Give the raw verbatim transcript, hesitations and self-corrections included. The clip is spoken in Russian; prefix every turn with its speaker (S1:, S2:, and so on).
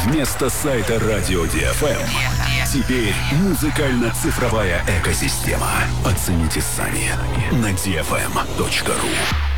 S1: Вместо сайта Radio ди эф эм теперь музыкально-цифровая экосистема. Оцените сами на ди эф эм точка ру.